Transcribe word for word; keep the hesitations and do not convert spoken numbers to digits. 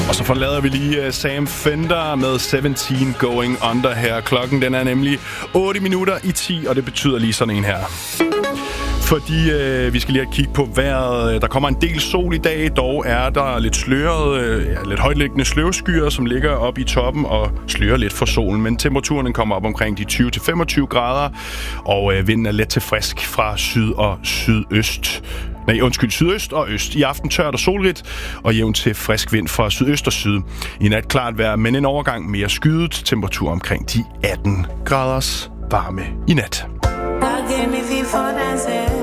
Og så forlader vi lige uh, Sam Fender med sytten Going Under her. Klokken den er nemlig otte minutter i ti, og det betyder lige sådan en her. Fordi øh, vi skal lige have kigge på vejret. Der kommer en del sol i dag, dog er der lidt sløret, øh, ja, lidt højtliggende sløvskyer, som ligger oppe i toppen og slører lidt for solen. Men temperaturen kommer op omkring de tyve til femogtyve grader, og øh, vinden er let til frisk fra syd og sydøst. Nej, undskyld, sydøst og øst. I aften tørt og solrigt, og jævn til frisk vind fra sydøst og syd. I nat klart vejr, men en overgang mere skyet. Temperatur omkring de atten graders varme i nat. God gave me feet for dancing.